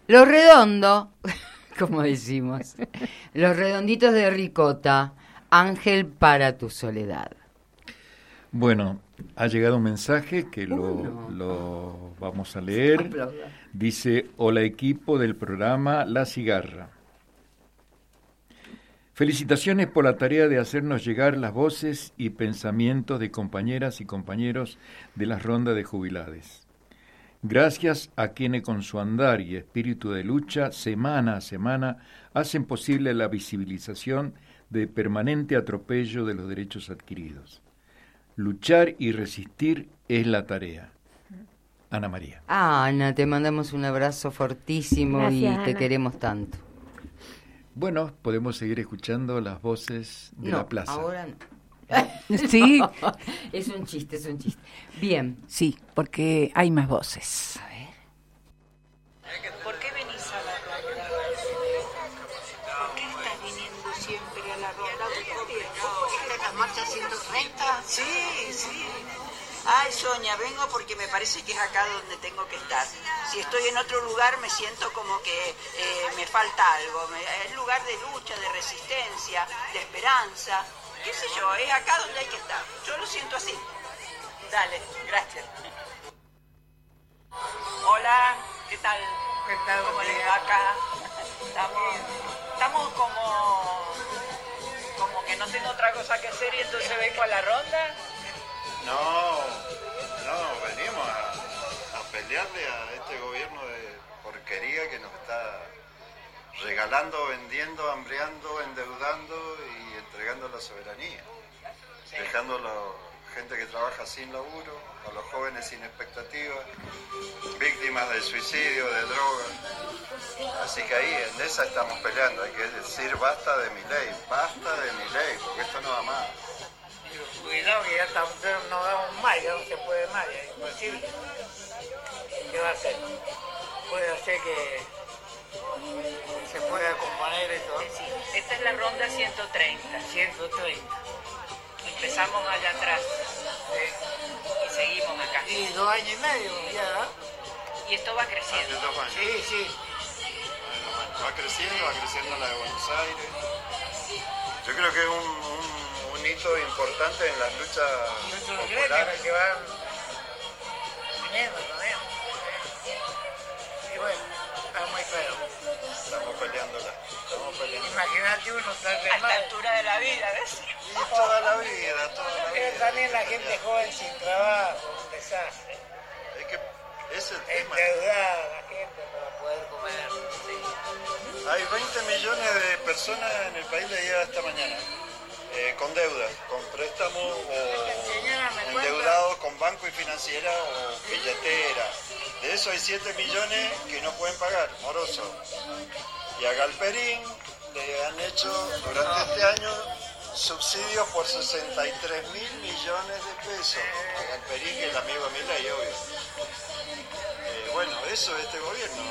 Lo redondo, como decimos. Los redonditos de ricota. Ángel para tu soledad. Bueno, ha llegado un mensaje que lo vamos a leer. Aplauda. Dice: hola equipo del programa La Cigarra. Felicitaciones por la tarea de hacernos llegar las voces y pensamientos de compañeras y compañeros de las rondas de jubilades. Gracias a quienes con su andar y espíritu de lucha, semana a semana, hacen posible la visibilización de permanente atropello de los derechos adquiridos. Luchar y resistir es la tarea. Ana María. Ana, te mandamos un abrazo fortísimo. Gracias, y te Ana. queremos tanto. Bueno, podemos seguir escuchando las voces de la plaza. Ahora no. Sí, Es un chiste. Bien. sí, porque hay más voces. A ver. ¿Por qué venís a la ronda? ¿Por qué estás viniendo siempre a la ronda? ¿Esta es la marcha 130? Sí. Ay, Sonia, vengo porque me parece que es acá donde tengo que estar. Si estoy en otro lugar me siento como que me falta algo. Es lugar de lucha, de resistencia, de esperanza. ¿Qué sé yo? Es acá donde hay que estar. Yo lo siento así. Dale, gracias. Hola, ¿qué tal? ¿Qué tal? ¿Cómo les va acá? Estamos como que no tengo otra cosa que hacer y entonces vengo a la ronda. No, venimos a pelearle a este gobierno de porquería que nos está regalando, vendiendo, hambreando, endeudando y entregando la soberanía. Sí. Dejando a la gente que trabaja sin laburo, a los jóvenes sin expectativas, víctimas de suicidio, de droga. Así que ahí en esa estamos peleando, hay que decir basta de mi ley, porque esto no va más. Cuidado que ya no damos más, ya no se puede más, ya es imposible. ¿Qué va a hacer? Puede hacer que se pueda componer esto. Sí, esta es la ronda 130. 130. Empezamos allá atrás y seguimos acá. Y 2 años y medio ya. Y esto va creciendo. Hace 2 años. Sí. Va creciendo la de Buenos Aires. Yo creo que es un hito importante en las luchas Nuestros populares. gremios que van viniendo también. Y bueno, está muy feo. Estamos peleándola. Imagínate uno estar de A esta mal. altura de la vida, ¿ves? Y toda la vida. También la gente joven sin trabajo, un desastre. Es que ese es el tema. Endeudada la gente para poder comer. Hay 20 millones de personas en el país, leía esta mañana, con deudas, con préstamos Señora, me o cuenta. endeudados con banco y financiera o billetera. De eso hay 7 millones que no pueden pagar, morosos. Y a Galperín le han hecho durante este año subsidios por 63.000 millones de pesos. A Galperín, que es el amigo de Milei, obvio. Bueno, eso es este gobierno.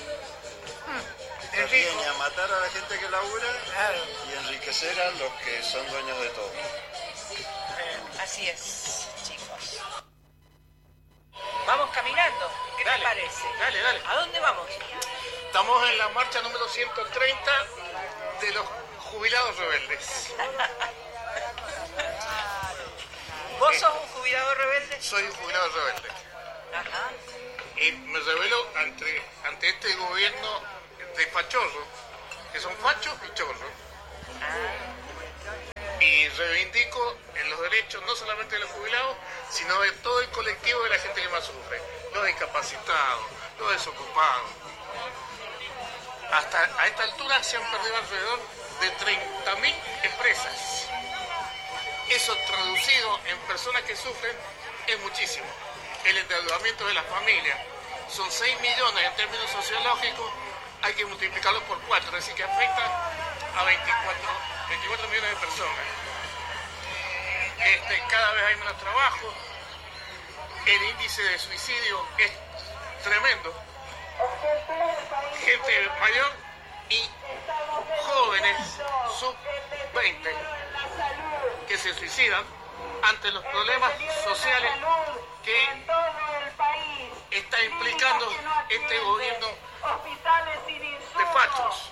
Viene a matar a la gente que labura y enriquecer a los que son dueños de todo. Así es, chicos. Vamos caminando. ¿Qué te parece? Dale. ¿A dónde vamos? Estamos en la marcha número 130 de los jubilados rebeldes. ¿Vos sos un jubilado rebelde? Soy un jubilado rebelde. Ajá. Y me revelo ante este gobierno de fachorros, que son fachos y chorros. Y reivindico en los derechos no solamente de los jubilados, sino de todo el colectivo de la gente que más sufre. Los discapacitados, los desocupados. Hasta a esta altura se han perdido alrededor de 30.000 empresas. Eso traducido en personas que sufren es muchísimo. El endeudamiento de las familias son 6 millones en términos sociológicos, hay que multiplicarlo por 4, es decir que afecta a 24 millones de personas. Cada vez hay menos trabajo, el índice de suicidio es tremendo. Gente mayor y jóvenes sub-20 que se suicidan ante los problemas sociales que está implicando este gobierno de fachos.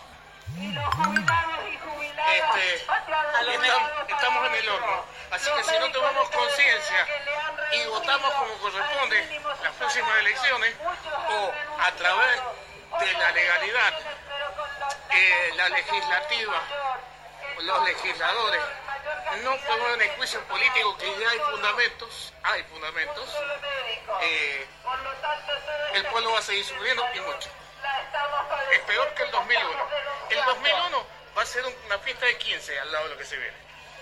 Estamos en el horno. Así que si no tomamos conciencia y votamos como corresponde las próximas elecciones, o a través de la legalidad, la legislativa, los legisladores, no pongan en juicio político que ya hay fundamentos, el pueblo va a seguir sufriendo y mucho. Es peor que el 2001. El 2001 va a ser una fiesta de 15 al lado de lo que se viene.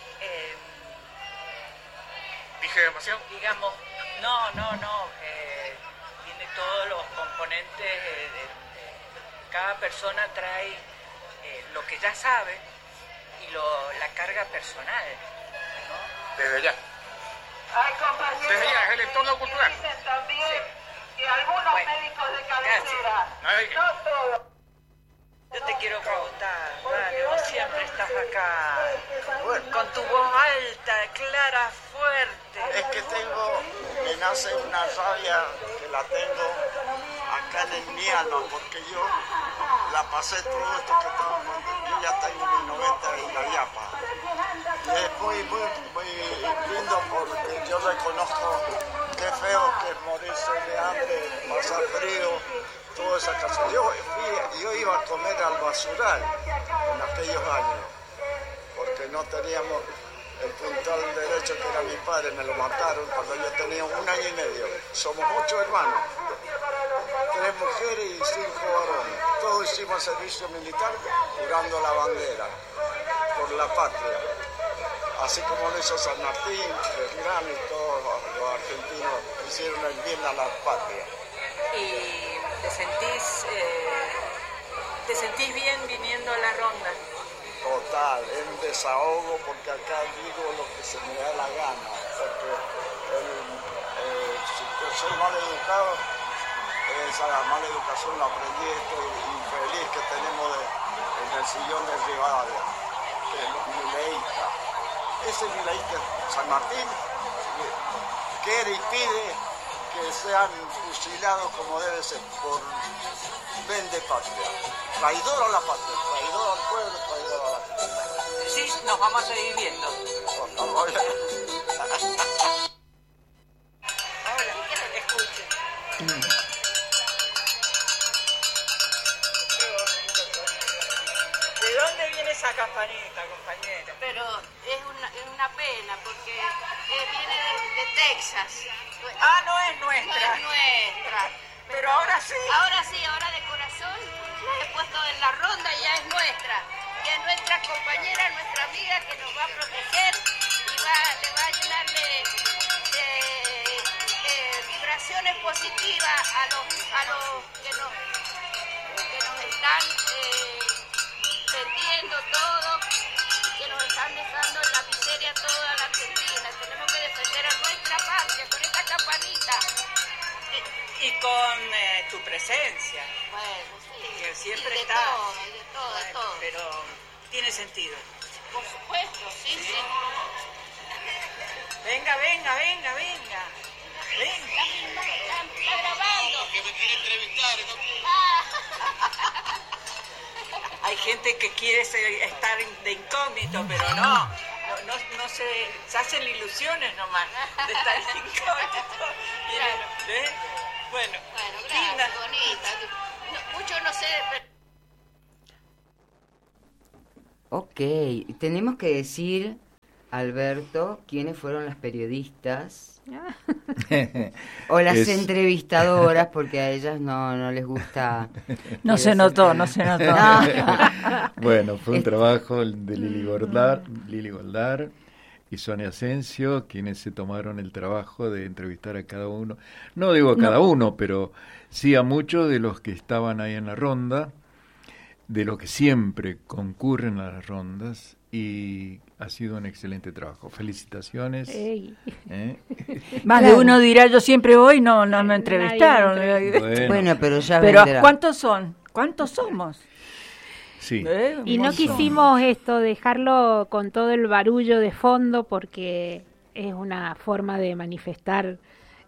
¿Dije demasiado? Digamos, no. Tiene todos los componentes. Cada persona trae lo que ya sabe y la carga personal, ¿no? Desde ya. Desde ya, es el entorno cultural. Que algunos médicos de cabecera, no todos. Yo te quiero preguntar, Mario, vos siempre estás acá, con tu voz alta, clara, fuerte. Es que me nace una rabia que la tengo acá en mi alma, porque yo la pasé todo esto que estaba contando. Yo ya tengo mis 90 y la yapa. Y es muy lindo porque yo reconozco qué feo que es morirse de hambre, pasar frío, toda esa cosa. Yo iba a comer al basural en aquellos años, porque no teníamos el puntal derecho que era mi padre, me lo mataron cuando yo tenía 1 año y medio. Somos 8 hermanos, 3 mujeres y 5 varones. Todos hicimos servicio militar jurando la bandera por la patria. Así como lo hizo San Martín, Belgrano y todos los argentinos hicieron el bien a la patria. ¿Y te sentís bien viniendo a la ronda? Total, es un desahogo porque acá digo lo que se me da la gana. Porque si yo soy mal educado, esa mala educación la aprendí esto infeliz que tenemos en el sillón de Rivadavia, que es mileísta. Ese mileísta San Martín quiere y pide que sean fusilados como debe ser, por vende patria. Traidor a la patria, traidor al pueblo, traidor a la patria. Sí, nos vamos a seguir viendo. Ahora, escuchen. ¿De dónde viene esa campanita, compañera? Pero es una pena porque viene de Texas. Ah, no es nuestra. No es nuestra. Pero ahora sí. Ahora sí, ahora de corazón la he puesto en la ronda y ya es nuestra. Y es nuestra compañera, nuestra amiga que nos va a proteger y le va a llenar de vibraciones positivas a los que nos están vendiendo todo, que nos están dejando en la miseria toda la Argentina. Tenemos que defender a nuestra patria con esta campanita. Y con tu presencia. Bueno, sí. Que siempre de estás. Todo, de todo. Pero tiene sentido. Por supuesto, sí. Venga. Venga. Está grabando. Que me quiere entrevistar, Hay gente que quiere estar de incógnito, pero no se hacen ilusiones nomás de estar incógnito. ¿Ves? Bueno, gracias, linda. bonita. Mucho no sé, pero... Ok, tenemos que decir, Alberto, quiénes fueron las periodistas o las entrevistadoras, porque a ellas no les gusta. No se notó. Bueno, fue un trabajo de Lili Goldar y Sonia Asensio, quienes se tomaron el trabajo de entrevistar a cada uno. No digo a cada uno, pero sí a muchos de los que estaban ahí en la ronda, de los que siempre concurren a las rondas, y ha sido un excelente trabajo. Felicitaciones. Más de uno dirá, yo siempre voy, no me entrevistaron. Bueno, pero ya Pero vendrá. ¿cuántos son? ¿Cuántos somos? Sí. Y no quisimos dejarlo con todo el barullo de fondo porque es una forma de manifestar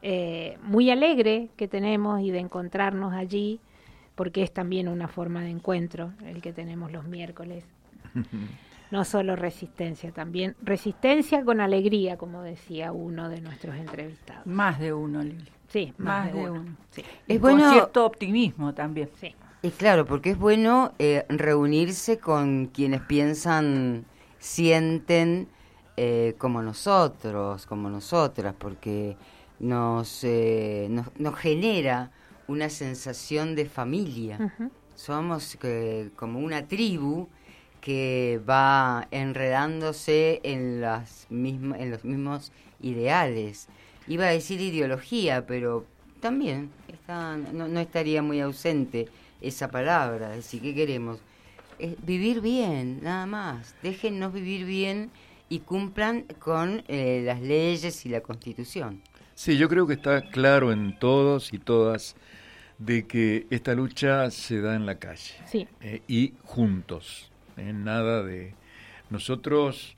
muy alegre que tenemos y de encontrarnos allí, porque es también una forma de encuentro el que tenemos los miércoles. No solo resistencia, también resistencia con alegría, como decía uno de nuestros entrevistados. Más de uno, Lili. Sí, más de uno. Sí. Es bueno, con cierto optimismo también. Sí. Y claro, porque es bueno reunirse con quienes piensan, sienten como nosotros, como nosotras, porque nos genera una sensación de familia. Uh-huh. Somos como una tribu que va enredándose en los mismos ideales. Iba a decir ideología, pero también no estaría muy ausente esa palabra. Es decir, ¿qué queremos? Vivir bien, nada más. Déjennos vivir bien y cumplan con las leyes y la Constitución. Sí, yo creo que está claro en todos y todas de que esta lucha se da en la calle. Sí. Y juntos. Nada de nosotros,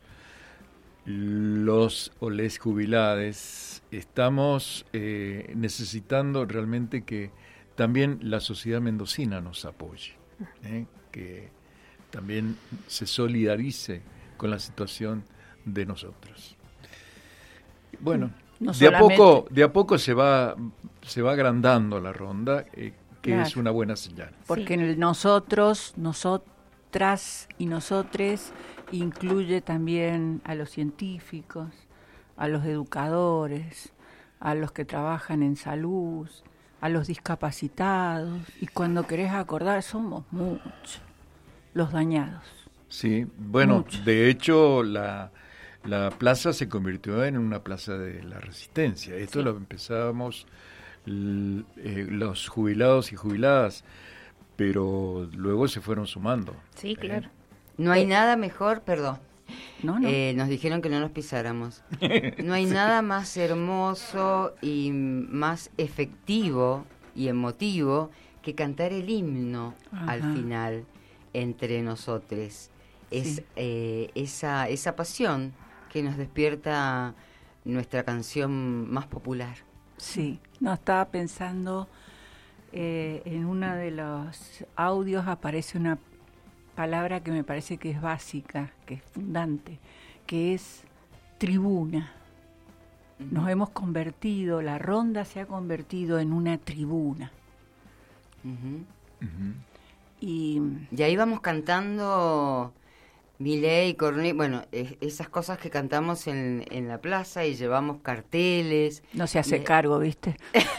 los o les jubilades, estamos necesitando realmente que también la sociedad mendocina nos apoye, que también se solidarice con la situación de nosotros. Bueno, no de a poco se va agrandando la ronda, que claro, es una buena señal. Porque sí, nosotras y nosotres incluye también a los científicos, a los educadores, a los que trabajan en salud, a los discapacitados, y cuando querés acordar somos muchos los dañados. Sí, bueno, muchos. De hecho la plaza se convirtió en una plaza de la resistencia. Esto sí, lo empezábamos los jubilados y jubiladas, pero luego se fueron sumando. Sí, claro. No hay nada mejor, perdón. No. Nos dijeron que no nos pisáramos. No hay nada más hermoso y más efectivo y emotivo que cantar el himno. Ajá, al final entre nosotros. Es sí, esa pasión que nos despierta nuestra canción más popular. Sí, no, estaba pensando, en uno de los audios aparece una palabra que me parece que es básica, que es fundante, que es tribuna. Nos hemos convertido, la ronda se ha convertido en una tribuna. Uh-huh. Uh-huh. Y ahí vamos cantando Milei, Cornejo, bueno, esas cosas que cantamos en la plaza y llevamos carteles. No se hace cargo, ¿viste?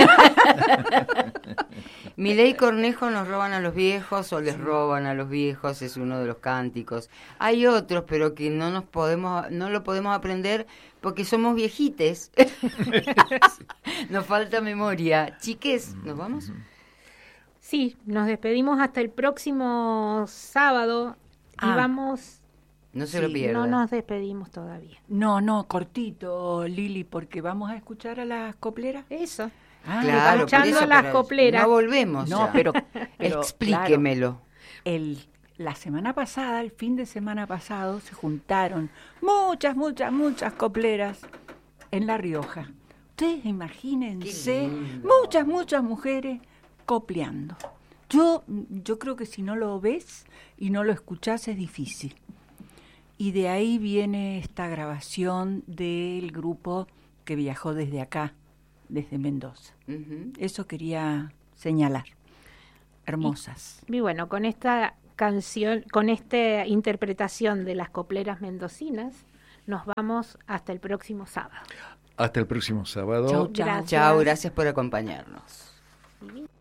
Milei y Cornejo nos roban a los viejos o les roban a los viejos, es uno de los cánticos. Hay otros, pero que no lo podemos aprender porque somos viejites. Nos falta memoria. Chiques, ¿nos vamos? Sí, nos despedimos hasta el próximo sábado y vamos... No se lo pierdan. No nos despedimos todavía. No, cortito, Lili, porque vamos a escuchar a las copleras. Eso. Claro, escuchando a las copleras. No volvemos. No, pero explíquemelo. Claro, la semana pasada, el fin de semana pasado, se juntaron muchas copleras en La Rioja. Ustedes imagínense, muchas mujeres copleando. Yo creo que si no lo ves y no lo escuchás es difícil. Y de ahí viene esta grabación del grupo que viajó desde acá, desde Mendoza. Uh-huh. Eso quería señalar. Hermosas. Y bueno, con esta canción, con esta interpretación de las copleras mendocinas, nos vamos hasta el próximo sábado. Hasta el próximo sábado. Chau, gracias por acompañarnos.